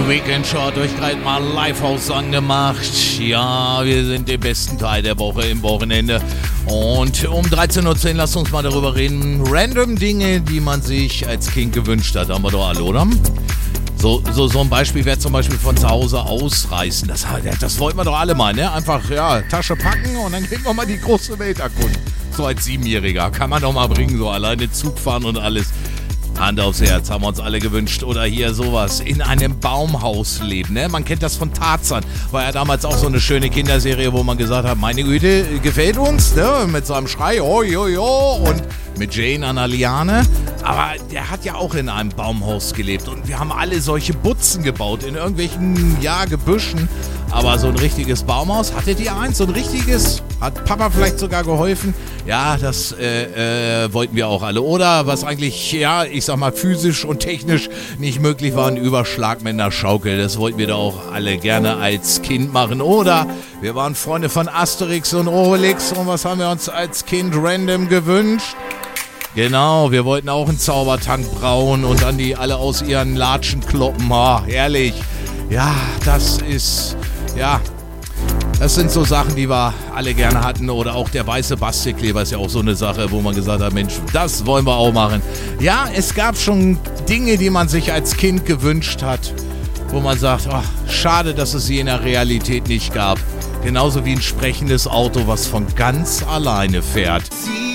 Weekend Show hat euch gerade mal Livehouse angemacht. Ja, wir sind im besten Teil der Woche, im Wochenende. Und um 13:10 Uhr lasst uns mal darüber reden. Random Dinge, die man sich als Kind gewünscht hat. Haben wir doch alle, oder? So ein Beispiel wäre zum Beispiel von zu Hause ausreißen. Das wollten wir doch alle mal, ne? Einfach, ja, Tasche packen und dann gehen wir mal die große Welt erkunden. So als Siebenjähriger. Kann man doch mal bringen, so alleine Zug fahren und alles. Hand aufs Herz, haben wir uns alle gewünscht. Oder hier sowas, in einem Baumhaus leben, ne? Man kennt das von Tarzan. War ja damals auch so eine schöne Kinderserie, wo man gesagt hat, meine Güte, gefällt uns, ne? Mit so einem Schrei, oh, jo, jo, und mit Jane an der Liane. Aber der hat ja auch in einem Baumhaus gelebt. Und wir haben alle solche Butzen gebaut, in irgendwelchen, ja, Gebüschen. Aber so ein richtiges Baumhaus, hattet ihr eins? So ein richtiges? Hat Papa vielleicht sogar geholfen? Ja, das wollten wir auch alle. Oder was eigentlich, ja, ich sag mal, physisch und technisch nicht möglich war, ein Überschlag mit einer Schaukel. Das wollten wir da auch alle gerne als Kind machen. Oder wir waren Freunde von Asterix und Obelix. Und was haben wir uns als Kind random gewünscht? Genau, wir wollten auch einen Zaubertank brauen und dann die alle aus ihren Latschen kloppen. Oh, herrlich. Ja, das sind so Sachen, die wir alle gerne hatten. Oder auch der weiße Bastelkleber ist ja auch so eine Sache, wo man gesagt hat, Mensch, das wollen wir auch machen. Ja, es gab schon Dinge, die man sich als Kind gewünscht hat, wo man sagt, oh, schade, dass es sie in der Realität nicht gab. Genauso wie ein sprechendes Auto, was von ganz alleine fährt.